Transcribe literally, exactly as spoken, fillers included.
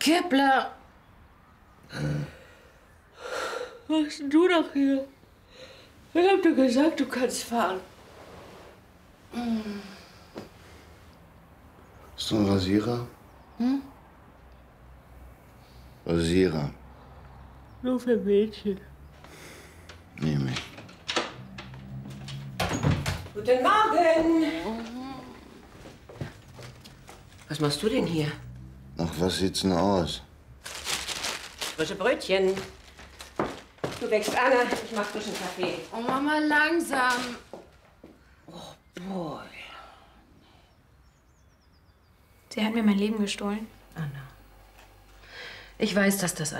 Kepler! Was bist denn du doch hier? Ich hab dir gesagt, du kannst fahren. Hast du einen Rasierer? Hm? Rasierer. Nur für Mädchen. Nehme ich. Guten Morgen! Was machst du denn hier? Ach, was sieht's denn aus? Frische Brötchen. Du wächst Anna, ich mach frischen Kaffee. Oh, Mama, langsam. Oh, boy. Sie hat mir mein Leben gestohlen. Anna. Ich weiß, dass das